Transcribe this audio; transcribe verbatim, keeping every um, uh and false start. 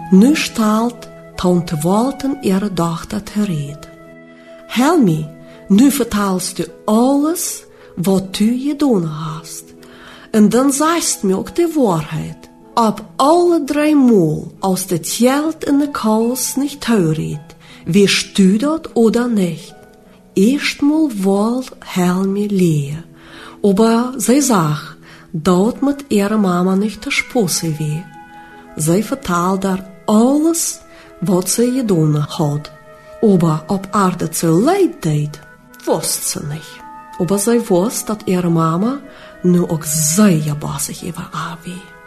nu stalt toen te wollten ihre dochter te reden. Helmi, nu vertaalst du alles wat du gedaan hast. En dan zeist mir ook de waarheid. Op alle drie maal, als het geld in de kous niet toereed, wirst du dat oder nicht. Erstmal wil Helmi leer, aber zij zag dat met ihre mama niet te spossen weer. Zij vertaalde daar alles wat ze gedaan had. Aber op aarde ze leid deed, wist ze niet. Aber zij wist dat ihre mama nu ook zeer bazig over haar weer.